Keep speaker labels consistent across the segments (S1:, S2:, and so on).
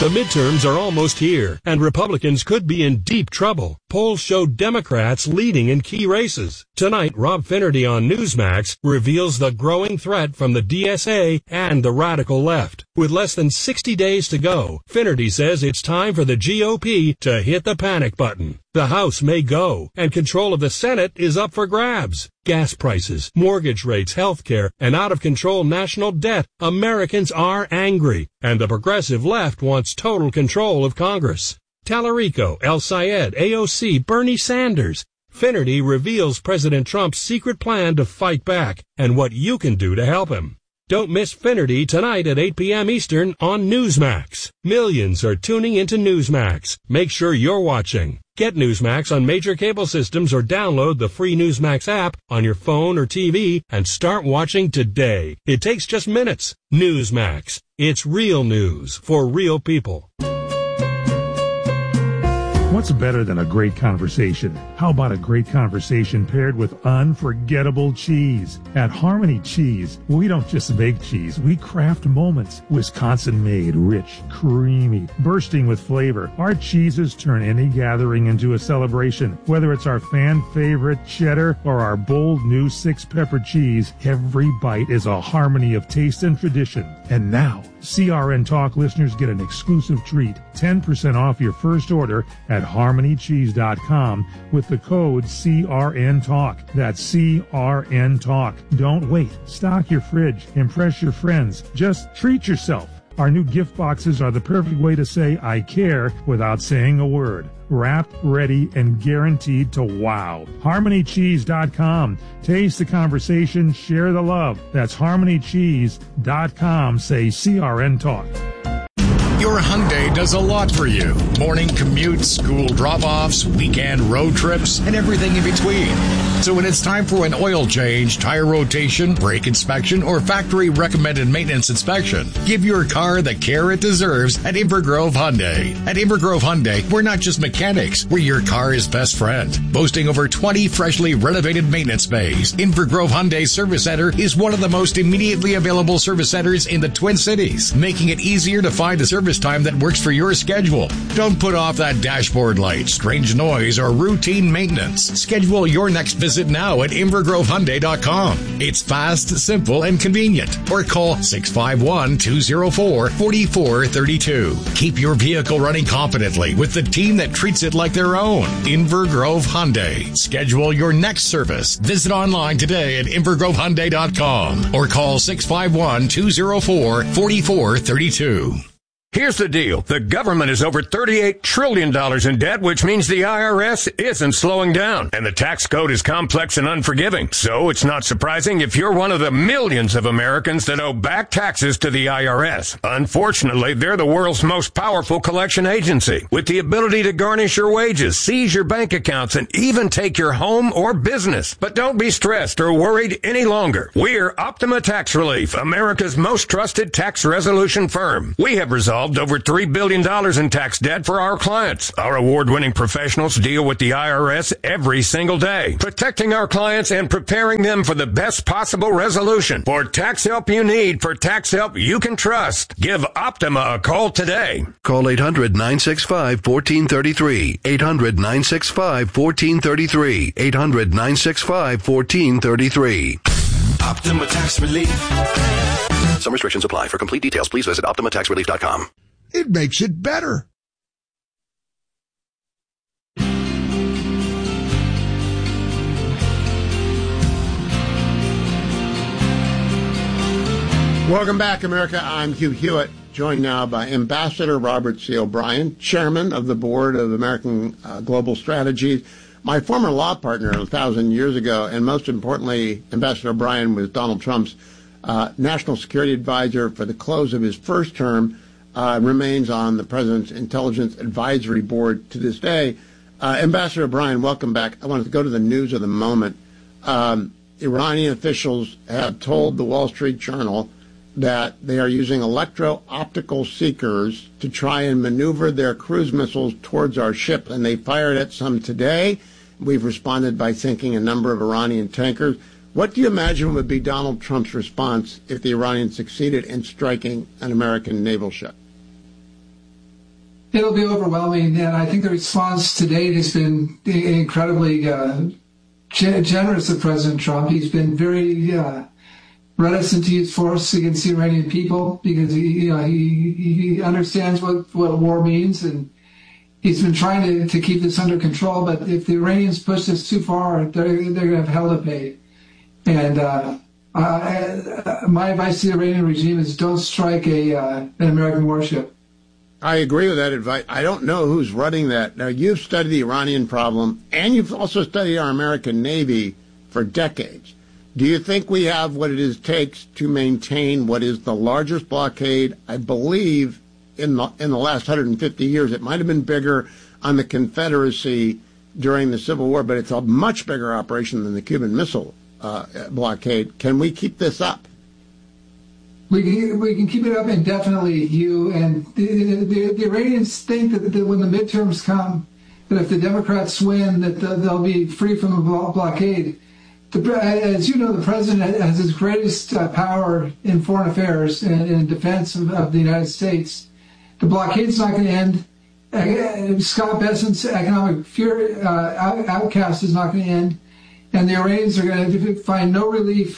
S1: The midterms are almost here, and Republicans could be in deep trouble. Polls show Democrats leading in key races. Tonight, Rob Finnerty on Newsmax reveals the growing threat from the DSA and the radical left. With less than 60 days to go, Finnerty says it's time for the GOP to hit the panic button. The House may go, and control of the Senate is up for grabs. Gas prices, mortgage rates, healthcare, and out-of-control national debt. Americans are angry, and the progressive left wants total control of Congress. Tallarico, El Sayed, AOC, Bernie Sanders. Finnerty reveals President Trump's secret plan to fight back and what you can do to help him. Don't miss Finnerty tonight at 8 p.m. Eastern on Newsmax. Millions are tuning into Newsmax. Make sure you're watching. Get Newsmax on major cable systems or download the free Newsmax app on your phone or TV and start watching today. It takes just minutes. Newsmax. It's real news for real people.
S2: What's better than a great conversation? How about a great conversation paired with unforgettable cheese? At Harmony Cheese, we don't just make cheese, we craft moments. Wisconsin-made, rich, creamy, bursting with flavor. Our cheeses turn any gathering into a celebration. Whether it's our fan-favorite cheddar or our bold new 6-pepper cheese, every bite is a harmony of taste and tradition. And now, CRN Talk listeners get an exclusive treat, 10% off your first order at harmonycheese.com with the code CRN Talk. That's CRN Talk. Don't wait. Stock your fridge. Impress your friends. Just treat yourself. Our new gift boxes are the perfect way to say I care without saying a word. Wrapped, ready, and guaranteed to wow. HarmonyCheese.com. Taste the conversation, share the love. That's HarmonyCheese.com. Say CRN Talk.
S3: Your Hyundai does a lot for you. Morning commutes, school drop-offs, weekend road trips, and everything in between. So when it's time for an oil change, tire rotation, brake inspection, or factory-recommended maintenance inspection, give your car the care it deserves at Invergrove Hyundai. At Invergrove Hyundai, we're not just mechanics, we're your car's best friend. Boasting over 20 freshly renovated maintenance bays, Invergrove Hyundai Service Center is one of the most immediately available service centers in the Twin Cities, making it easier to find a service time that works for your schedule. Don't put off that dashboard light, strange noise, or routine maintenance. Schedule your next visit now at InvergroveHyundai.com. It's fast, simple, and convenient. Or call 651-204-4432. Keep your vehicle running confidently with the team that treats it like their own. Invergrove Hyundai. Schedule your next service. Visit online today at InvergroveHyundai.com or call 651-204-4432.
S4: Here's the deal. The government is over $38 trillion in debt, which means the IRS isn't slowing down. And the tax code is complex and unforgiving. So it's not surprising if you're one of the millions of Americans that owe back taxes to the IRS. Unfortunately, they're the world's most powerful collection agency, with the ability to garnish your wages, seize your bank accounts, and even take your home or business. But don't be stressed or worried any longer. We're Optima Tax Relief, America's most trusted tax resolution firm. We have resolved over $3 billion in tax debt for our clients. Our award-winning professionals deal with the IRS every single day, protecting our clients and preparing them for the best possible resolution. For tax help you need, for tax help you can trust, give Optima a call today.
S5: Call 800-965-1433. 800-965-1433. 800-965-1433.
S6: Optima Tax Relief.
S5: Some restrictions apply. For complete details, please visit OptimaTaxRelief.com.
S7: It makes it better. Welcome back, America. I'm Hugh Hewitt, joined now by Ambassador Robert C. O'Brien, Chairman of the Board of American Global Strategies, my former law partner 1,000 years ago, and most importantly, Ambassador O'Brien was Donald Trump's National Security Advisor for the close of his first term, remains on the President's Intelligence Advisory Board to this day. Ambassador O'Brien, welcome back. I wanted to go to the news of the moment. Iranian officials have told the Wall Street Journal that they are using electro-optical seekers to try and maneuver their cruise missiles towards our ship, and they fired at some today. We've responded by sinking a number of Iranian tankers. What do you imagine would be Donald Trump's response if the Iranians succeeded in striking an American naval ship?
S8: It'll be overwhelming, and I think the response to date has been incredibly generous of President Trump. He's been very reticent to use force against the Iranian people because he understands what war means, and he's been trying to keep this under control. But if the Iranians push this too far, they're going to have hell to pay. And my advice to the Iranian regime is don't strike an American warship.
S7: I agree with that advice. I don't know who's running that. Now, you've studied the Iranian problem, and you've also studied our American Navy for decades. Do you think we have what it takes to maintain what is the largest blockade, I believe, in the last 150 years? It might have been bigger on the Confederacy during the Civil War, but it's a much bigger operation than the Cuban Missile blockade. Can we keep this up?
S8: We can keep it up indefinitely, Hugh. And the Iranians think that when the midterms come, that if the Democrats win, that they'll be free from the blockade. As you know, the president has his greatest power in foreign affairs and in defense of the United States. The blockade's not going to end. Scott Bessent's economic outcast is not going to end. And the Iranians are going to find no relief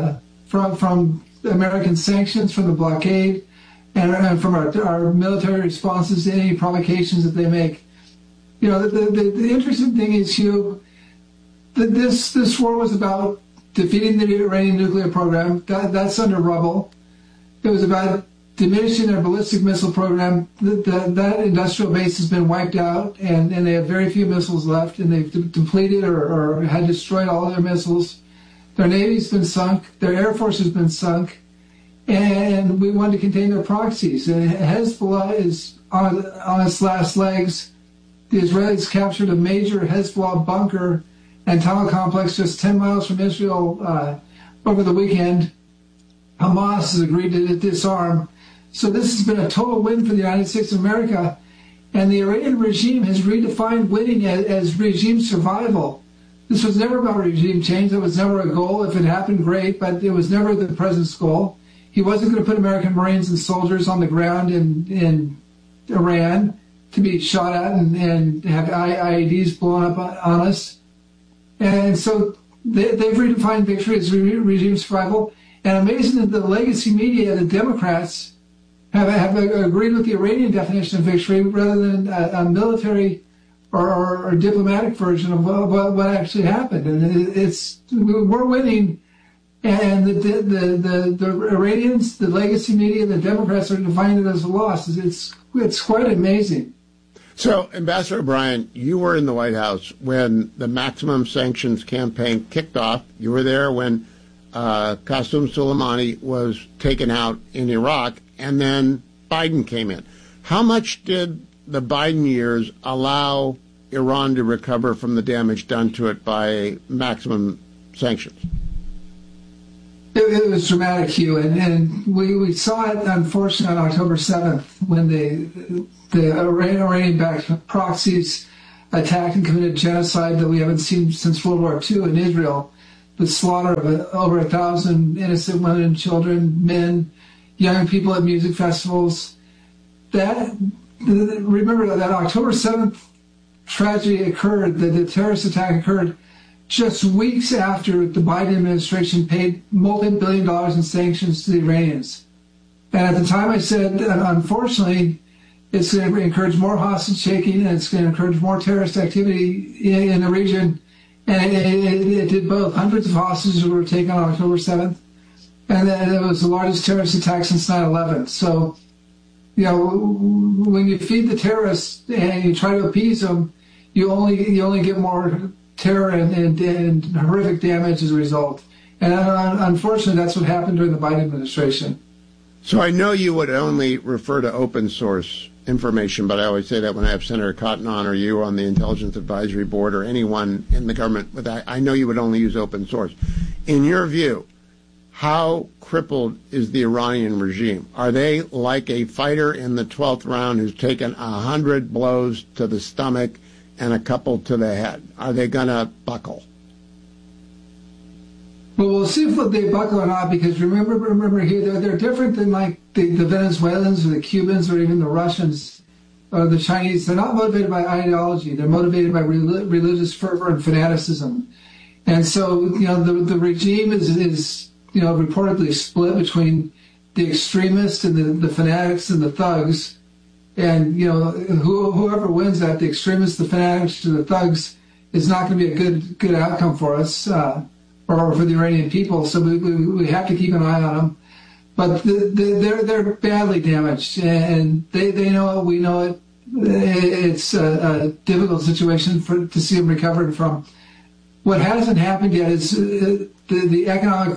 S8: from American sanctions, from the blockade, and from our military responses to any provocations that they make. You know, the interesting thing is, Hugh, that this war was about defeating the Iranian nuclear program. That's under rubble. It was about diminishing their ballistic missile program. That industrial base has been wiped out, and they have very few missiles left, and they've depleted or had destroyed all of their missiles. Their Navy's been sunk. Their Air Force has been sunk. And we wanted to contain their proxies. And Hezbollah is on its last legs. The Israelis captured a major Hezbollah bunker and tunnel complex just 10 miles from Israel over the weekend. Hamas has agreed to disarm. So this has been a total win for the United States of America. And the Iranian regime has redefined winning as regime survival. This was never about regime change. That was never a goal. If it happened, great, but it was never the president's goal. He wasn't going to put American Marines and soldiers on the ground in Iran to be shot at and have IEDs blown up on us. And so they've redefined victory as regime survival. And amazing that the legacy media, the Democrats, have agreed with the Iranian definition of victory rather than a military or diplomatic version of what actually happened. And we're winning, and the Iranians, the legacy media, the Democrats are defining it as a loss. It's quite amazing.
S7: So, Ambassador O'Brien, you were in the White House when the maximum sanctions campaign kicked off. You were there when Qasem Soleimani was taken out in Iraq, and then Biden came in. How much did the Biden years allow Iran to recover from the damage done to it by maximum sanctions?
S8: It was dramatic, Hugh, and we saw it, unfortunately, on October 7th when the Iranian-backed proxies attacked and committed genocide that we haven't seen since World War II in Israel. The slaughter of over 1,000 innocent women and children, men, young people at music festivals. Remember that October 7th tragedy occurred, the terrorist attack occurred just weeks after the Biden administration paid multi-billion dollars in sanctions to the Iranians. And at the time I said, unfortunately, it's going to encourage more hostage taking and it's going to encourage more terrorist activity in the region. And it did both. Hundreds of hostages were taken on October 7th. And then it was the largest terrorist attack since 9/11. So, you know, when you feed the terrorists and you try to appease them, you only get more terror and horrific damage as a result. And unfortunately, that's what happened during the Biden administration.
S7: So I know you would only refer to open source information, but I always say that when I have Senator Cotton on or you on the Intelligence Advisory Board or anyone in the government, with that, I know you would only use open source. In your view, how crippled is the Iranian regime? Are they like a fighter in the 12th round who's taken 100 blows to the stomach and a couple to the head? Are they going to buckle?
S8: Well, we'll see if they buckle or not, because remember here, they're different than like the Venezuelans or the Cubans or even the Russians. the Chinese, they're not motivated by ideology. They're motivated by religious fervor and fanaticism. And so, the regime is reportedly split between the extremists and the fanatics and the thugs. And, whoever wins that, the extremists, the fanatics, or the thugs, is not going to be a good outcome for us or for the Iranian people. So we have to keep an eye on them. But they're badly damaged, and they know it. We know it. It's a difficult situation to see them recovered from. What hasn't happened yet is the economic,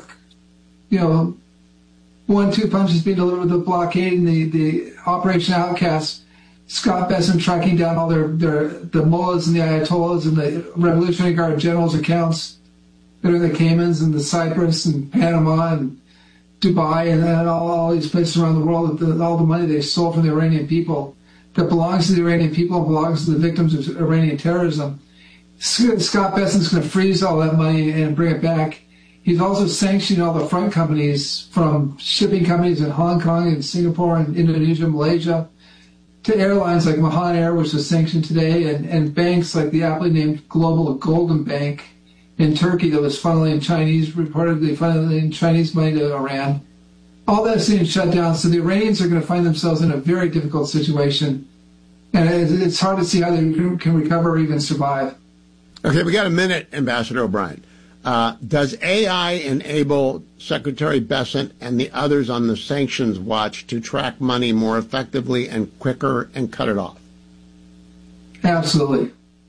S8: 1-2 punches being delivered with the blockade and the Operation Outcast. Scott Bessent tracking down all the mullahs and the ayatollahs and the Revolutionary Guard generals' accounts that are in the Caymans and the Cyprus and Panama and Dubai and all these places around the world, all the money they stole from the Iranian people that belongs to the Iranian people and belongs to the victims of Iranian terrorism. Scott Bessent's going to freeze all that money and bring it back. He's also sanctioning all the front companies, from shipping companies in Hong Kong and Singapore and Indonesia, Malaysia, to airlines like Mahan Air, which was sanctioned today, and banks like the aptly named Global Golden Bank in Turkey that was reportedly funneling Chinese money to Iran. All that's being shut down, so the Iranians are going to find themselves in a very difficult situation, and it's hard to see how they can recover or even survive.
S7: Okay, we got a minute, Ambassador O'Brien. Does AI enable Secretary Bessent and the others on the sanctions watch to track money more effectively and quicker and cut it off?
S8: Absolutely.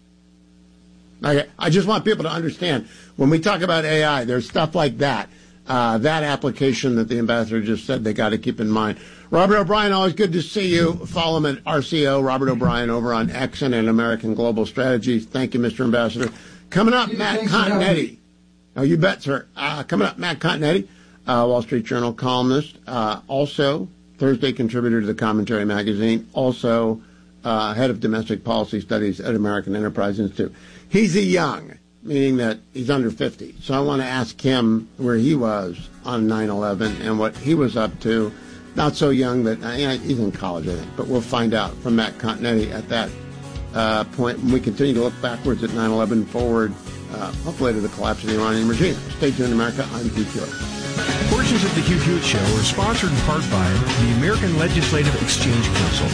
S7: Okay, I just want people to understand, when we talk about AI, there's stuff like that. That application that the ambassador just said they got to keep in mind. Robert O'Brien, always good to see you. Follow him at RCO, Robert O'Brien, over on X and American Global Strategies. Thank you, Mr. Ambassador. Coming up, Matt Continetti. Oh, you bet, sir. Coming up, Matt Continetti, Wall Street Journal columnist, also Thursday contributor to the Commentary magazine, also head of domestic policy studies at American Enterprise Institute. He's a young, meaning that he's under 50. So I want to ask him where he was on 9/11 and what he was up to. Not so young that he's in college, I think, but we'll find out from Matt Continetti at that point when we continue to look backwards at 9/11, forward, hopefully to the collapse of the Iranian regime. Stay tuned, America. I'm Hugh Hewitt.
S9: Portions of the Hugh Hewitt Show are sponsored in part by the American Legislative Exchange Council,